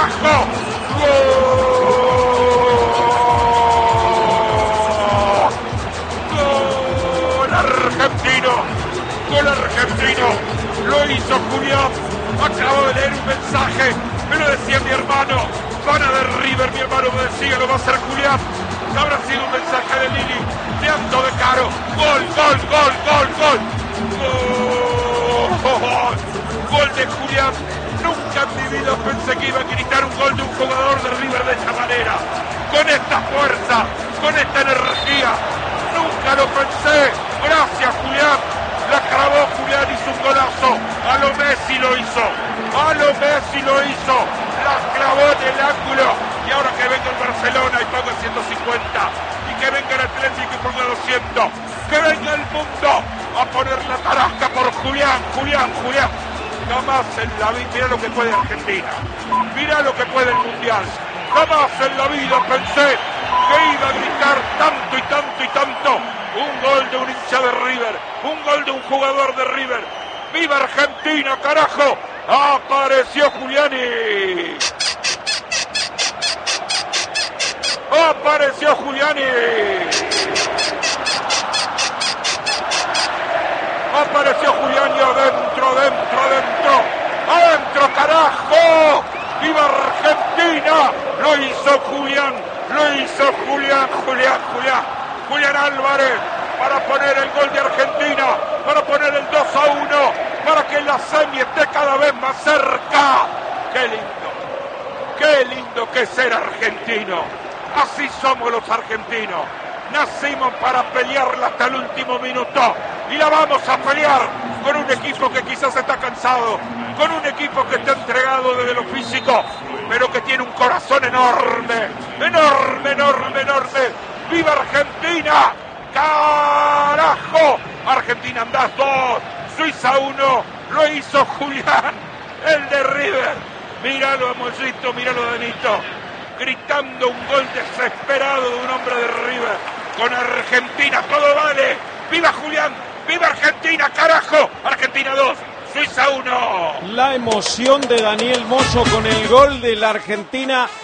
carajo. ¡Gol argentino! ¡Gol argentino! Lo hizo Julián. Acabo de leer un mensaje. Me lo decía mi hermano. Pana de River, mi hermano me decía, lo va a hacer Julián. Habrá sido un mensaje de Lili. De Anto de Caro. Gol, gol, gol, gol, gol. Gol. Gol de Julián. Nunca en mi vida pensé que iba a gritar un gol de un jugador de River de esta manera. Con esta fuerza, con esta energía. Nunca lo pensé. Gracias, Julián. La clavó Julián, hizo un golazo. A lo Messi lo hizo. A lo Messi lo hizo. La clavó en el ángulo. Y ahora que venga el Barcelona y paga 150. Y que venga el Atlético y ponga 200. Que venga el mundo a poner la tarasca por Julián, Julián, Julián. Jamás en la vida, mira lo que puede Argentina. Mira lo que puede el Mundial. Jamás en la vida pensé que iba a gritar tanto y tanto y tanto. Un gol de un hincha de River. Un gol de un jugador de River. ¡Viva Argentina, carajo! ¡Apareció Giuliani! ¡Apareció Giuliani! ¡Apareció Giuliani adentro, adentro, adentro! ¡Adentro, carajo! ¡Viva Argentina! ¡Lo hizo Julián! ¡Lo hizo Julián! ¡Julián, Julián! ¡Julián Álvarez! Para poner el gol de Argentina, para poner el 2-1, para que la semi esté cada vez más cerca. ¡Qué lindo que es ser argentino! Así somos los argentinos. Nacimos para pelearla hasta el último minuto y la vamos a pelear con un equipo que quizás está cansado, con un equipo que está entregado desde lo físico, pero que tiene un corazón enorme, enorme, enorme, enorme. ¡Viva Argentina! ¡Carajo! Argentina andás 2, Suiza 1, lo hizo Julián, el de River. Míralo a Mollito, míralo a Danito, gritando un gol desesperado de un hombre de River. Con Argentina todo vale. ¡Viva Julián! ¡Viva Argentina, carajo! Argentina 2, Suiza 1. La emoción de Daniel Mozo con el gol de la Argentina